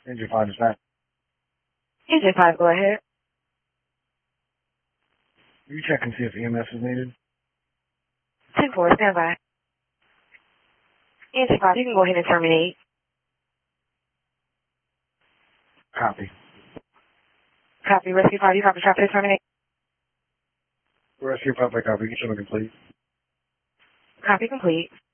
Engine 5 is back. Engine 5, go ahead. Will you check and see if EMS is needed? 10-4, stand by. Engine 5, you can go ahead and terminate. Copy. Copy, Rescue 5, you copy traffic to terminate. Rescue 5 by copy. Mission complete. Copy complete.